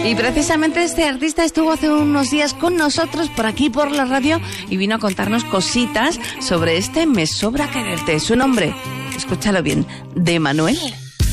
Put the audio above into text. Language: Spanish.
Y precisamente este artista estuvo hace unos días con nosotros por aquí por la radio y vino a contarnos cositas sobre este Me sobra quererte. Su nombre, escúchalo bien, de Manuel.